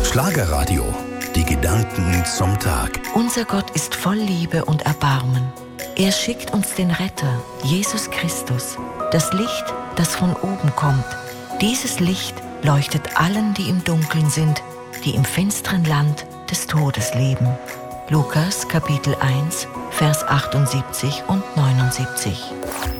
Schlagerradio. Die Gedanken zum Tag. Unser Gott ist voll Liebe und Erbarmen. Er schickt uns den Retter, Jesus Christus, das Licht, das von oben kommt. Dieses Licht leuchtet allen, die im Dunkeln sind, die im finsteren Land des Todes leben. Lukas Kapitel 1, Vers 78 und 79.